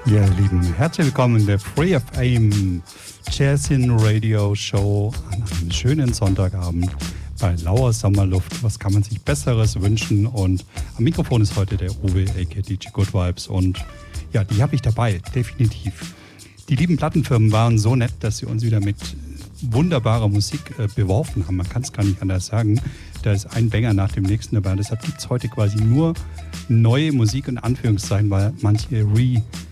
Ja, ihr Lieben, herzlich willkommen in der Free FM Jazzin Radio Show an einem schönen Sonntagabend bei lauer Sommerluft. Was kann man sich Besseres wünschen? Und am Mikrofon ist heute der Uwe, aka DJ Good Vibes. Und ja, die habe ich dabei, definitiv. Die lieben Plattenfirmen waren so nett, dass sie uns wieder mit wunderbarer Musik beworfen haben. Man kann es gar nicht anders sagen. Da ist ein Banger nach dem nächsten dabei. Deshalb gibt es heute quasi nur neue Musik in Anführungszeichen, weil manche